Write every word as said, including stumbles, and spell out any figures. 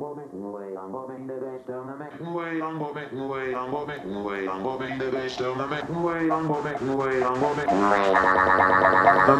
way I'm bobbing the bass down the neck, way I'm bobbing, way I'm bobbing, way I'm bobbing the bass down the neck, way I'm bobbing, way I'm bobbing, way I'm bobbing.